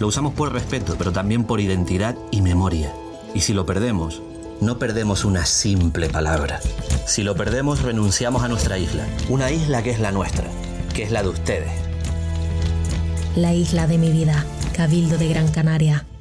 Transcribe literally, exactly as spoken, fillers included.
Lo usamos por respeto, pero también por identidad y memoria. Y si lo perdemos, no perdemos una simple palabra. Si lo perdemos, renunciamos a nuestra isla. Una isla que es la nuestra, que es la de ustedes. La isla de mi vida, Cabildo de Gran Canaria.